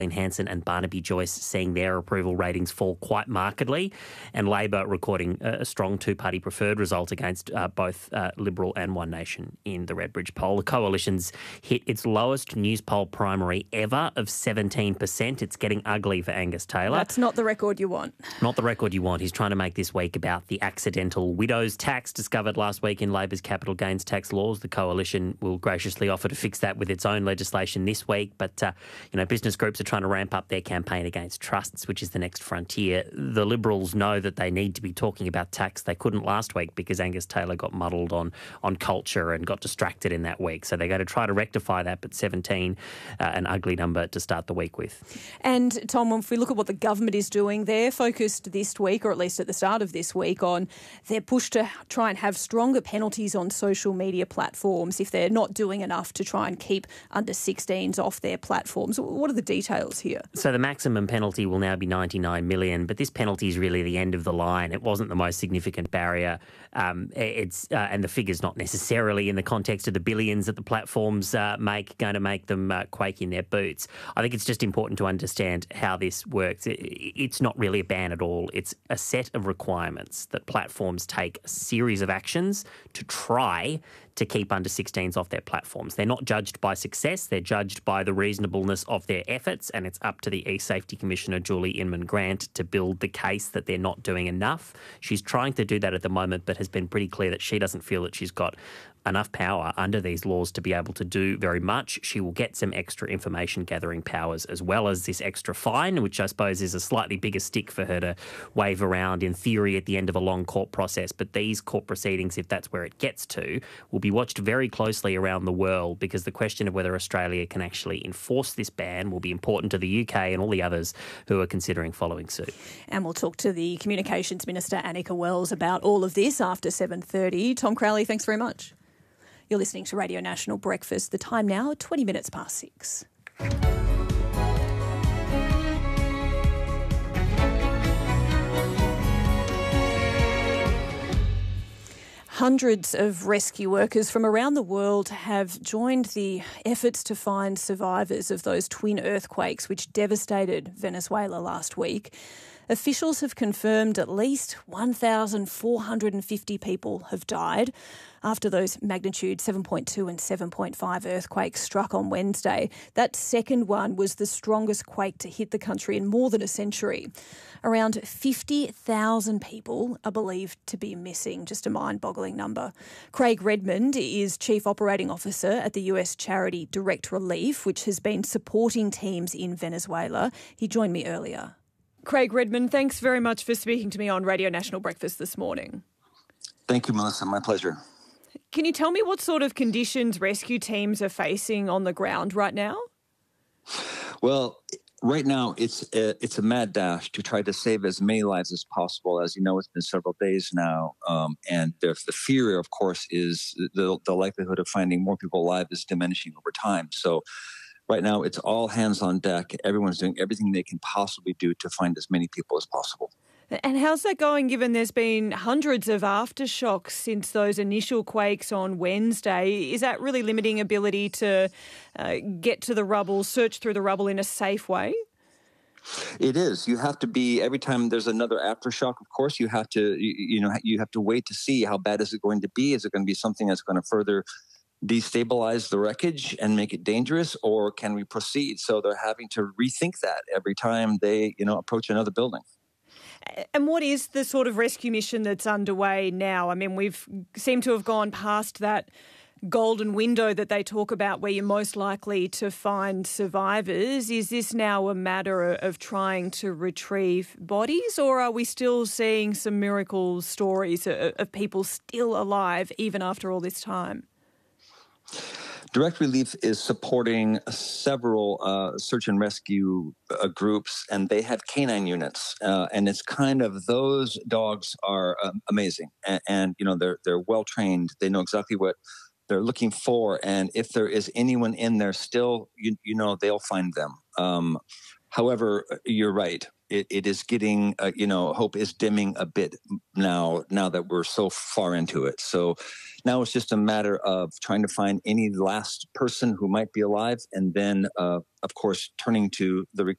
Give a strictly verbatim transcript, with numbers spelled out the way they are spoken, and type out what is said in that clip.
Hanson and Barnaby Joyce seeing their approval ratings fall quite markedly, and Labor recording a strong two-party preferred result against uh, both uh, Liberal and One Nation in the Redbridge poll. The Coalition's hit its lowest news poll primary ever of seventeen percent. It's getting ugly for Angus Taylor. That's not the record you want. Not the record you want. He's trying to make this week about the accidental widow's tax discovered last week in Labor's capital gains tax laws. The Coalition will graciously offer to fix that with its own legislation this week, but uh, you know, business groups are trying to ramp up their campaign against trusts, which is the next frontier. The Liberals know that they need to be talking about tax. They couldn't last week because Angus Taylor got muddled on, on culture and got distracted in that week. So they're going to try to rectify that, but seventeen, uh, an ugly number to start the week with. And Tom, if we look at what the government is doing, they're focused this week, or at least at the start of this week, on their push to try and have stronger penalties on social media platforms if they're not doing enough to try and keep under sixteens off their platforms. What are the details here? So the maximum penalty will now be ninety-nine million dollars, but this penalty is really the end of the line. It wasn't the most significant barrier. Um, it's uh, and the figure's not necessarily in the context of the billions that the platforms uh, make going to make them uh, quake in their boots. I think it's just important to understand how this works. It, it's not really a ban at all. It's a set of requirements that platforms take a series of actions to try to keep under sixteens off their platforms. They're not judged by success. They're judged by the reasonableness of their efforts, and it's up to the E-Safety Commissioner, Julie Inman-Grant, to build the case that they're not doing enough. She's trying to do that at the moment, but has been pretty clear that she doesn't feel that she's got enough power under these laws to be able to do very much. She will get some extra information gathering powers as well as this extra fine, which I suppose is a slightly bigger stick for her to wave around in theory at the end of a long court process. But these court proceedings, if that's where it gets to, will be watched very closely around the world, because the question of whether Australia can actually enforce this ban will be important to the U K and all the others who are considering following suit. And we'll talk to the Communications Minister, Annika Wells, about all of this after seven thirty. Tom Crowley, thanks very much. You're listening to Radio National Breakfast. The time now, twenty minutes past six. Hundreds of rescue workers from around the world have joined the efforts to find survivors of those twin earthquakes which devastated Venezuela last week. Officials have confirmed at least one thousand four hundred fifty people have died after those magnitude seven point two and seven point five earthquakes struck on Wednesday. That second one was the strongest quake to hit the country in more than a century. Around fifty thousand people are believed to be missing, just a mind-boggling number. Craig Redmond is Chief Operating Officer at the U S charity Direct Relief, which has been supporting teams in Venezuela. He joined me earlier. Craig Redmond, thanks very much for speaking to me on Radio National Breakfast this morning. Thank you, Melissa. My pleasure. Can you tell me what sort of conditions rescue teams are facing on the ground right now? Well, right now it's a, it's a mad dash to try to save as many lives as possible. As you know, it's been several days now, um, and the, the fear, of course, is the, the likelihood of finding more people alive is diminishing over time. So right now, it's all hands on deck. Everyone's doing everything they can possibly do to find as many people as possible. And how's that going, given there's been hundreds of aftershocks since those initial quakes on Wednesday? Is that really limiting ability to uh, get to the rubble, search through the rubble in a safe way? It is. You have to be, every time there's another aftershock, of course, you have to, you, you know, you have to wait to see how bad is it going to be. Is it going to be something that's going to further destabilize the wreckage and make it dangerous, or can we proceed? So they're having to rethink that every time they, you know, approach another building. And what is the sort of rescue mission that's underway now? I mean, we've seemed to have gone past that golden window that they talk about where you're most likely to find survivors. Is this now a matter of trying to retrieve bodies, or are we still seeing some miracle stories of people still alive even after all this time? Direct Relief is supporting several uh, search and rescue uh, groups, and they have canine units. Uh, and it's kind of, those dogs are um, amazing, and, and you know they're they're well trained. They know exactly what they're looking for, and if there is anyone in there still, you you know they'll find them. Um, However, you're right. It, it is getting, uh, you know, hope is dimming a bit now, now that we're so far into it. So now it's just a matter of trying to find any last person who might be alive. And then, uh, of course, turning to the